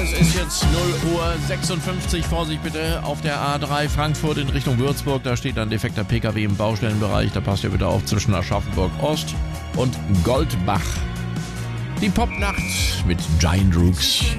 Es ist jetzt 0 Uhr 56. Vorsicht bitte auf der A3 Frankfurt in Richtung Würzburg. Da steht ein defekter PKW im Baustellenbereich. Da passt ihr bitte auf zwischen Aschaffenburg Ost und Goldbach. Die Popnacht mit Giant Rooks.